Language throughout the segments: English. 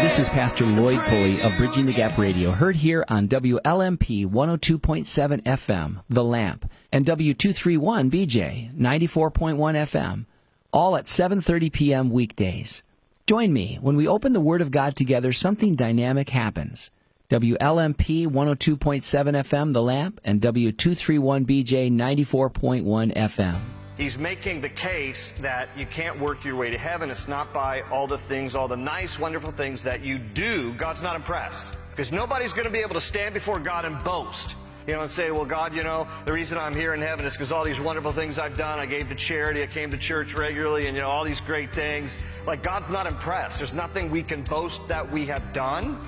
This is Pastor Lloyd Pulley of Bridging the Gap Radio, heard here on WLMP 102.7 FM, The Lamp, and W231BJ 94.1 FM, all at 7:30 p.m. weekdays. Join me when we open the Word of God together. Something dynamic happens. WLMP 102.7 FM, The Lamp, and W231BJ 94.1 FM. He's making the case that you can't work your way to heaven. It's not by all the things, all the nice, wonderful things that you do. God's not impressed. Because nobody's going to be able to stand before God and boast. And say, well, God, the reason I'm here in heaven is because all these wonderful things I've done. I gave to charity, I came to church regularly, and, all these great things. Like, God's not impressed. There's nothing we can boast that we have done.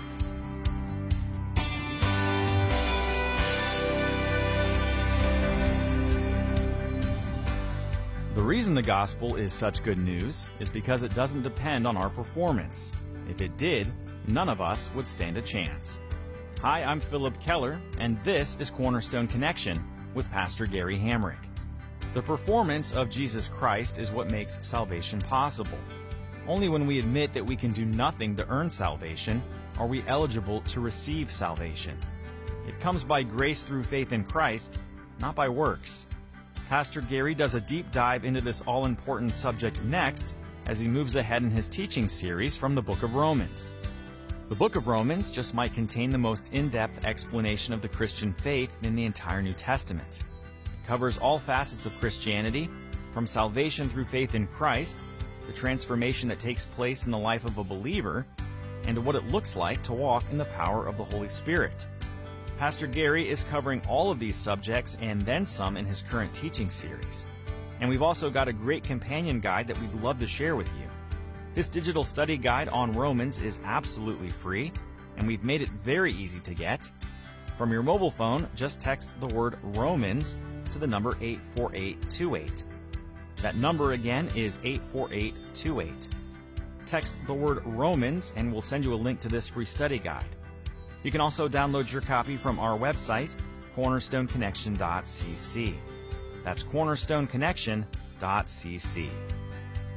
The reason the gospel is such good news is because it doesn't depend on our performance. If it did, none of us would stand a chance. Hi, I'm Philip Keller, and this is Cornerstone Connection with Pastor Gary Hamrick. The performance of Jesus Christ is what makes salvation possible. Only when we admit that we can do nothing to earn salvation are we eligible to receive salvation. It comes by grace through faith in Christ, not by works. Pastor Gary does a deep dive into this all-important subject next as he moves ahead in his teaching series from the book of Romans. The book of Romans just might contain the most in-depth explanation of the Christian faith in the entire New Testament. It covers all facets of Christianity, from salvation through faith in Christ, the transformation that takes place in the life of a believer, and what it looks like to walk in the power of the Holy Spirit. Pastor Gary is covering all of these subjects and then some in his current teaching series. And we've also got a great companion guide that we'd love to share with you. This digital study guide on Romans is absolutely free, and we've made it very easy to get. From your mobile phone, just text the word Romans to the number 84828. That number again is 84828. Text the word Romans and we'll send you a link to this free study guide. You can also download your copy from our website, cornerstoneconnection.cc. That's cornerstoneconnection.cc.